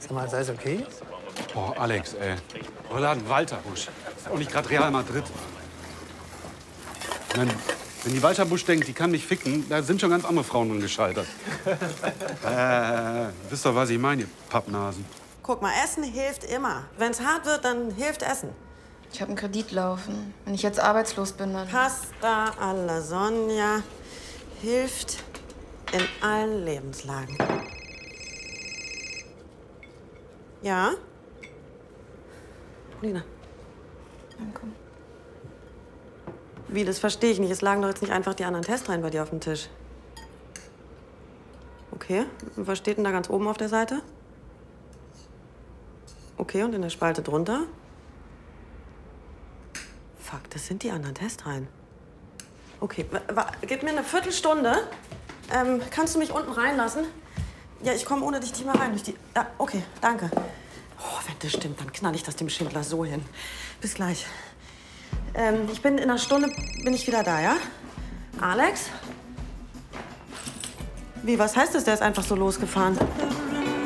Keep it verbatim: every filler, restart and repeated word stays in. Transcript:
Sag mal, ist alles okay? Boah, Alex, ey. Roland Walterbusch. Ist auch nicht gerade Real Madrid. Wenn, wenn die Walterbusch denkt, die kann mich ficken, da sind schon ganz andere Frauen drin gescheitert. äh, wisst doch, was ich meine, ihr Pappnasen. Guck mal, Essen hilft immer. Wenn es hart wird, dann hilft Essen. Ich habe einen Kredit laufen. Wenn ich jetzt arbeitslos bin, dann... Pasta alla Sonja hilft in allen Lebenslagen. Ja? Polina. Danke. Wie, das verstehe ich nicht. Es lagen doch jetzt nicht einfach die anderen Testreihen bei dir auf dem Tisch. Okay, und was steht denn da ganz oben auf der Seite? Okay, und in der Spalte drunter? Fuck, das sind die anderen Testreihen. Okay, gib mir eine Viertelstunde. Ähm, kannst du mich unten reinlassen? Ja, ich komme ohne dich nicht mehr rein. Durch die... Ja, okay, danke. Oh, wenn das stimmt, dann knall ich das dem Schindler so hin. Bis gleich. Ähm, ich bin in einer Stunde bin ich wieder da, ja? Alex? Wie, was heißt das? Der ist einfach so losgefahren.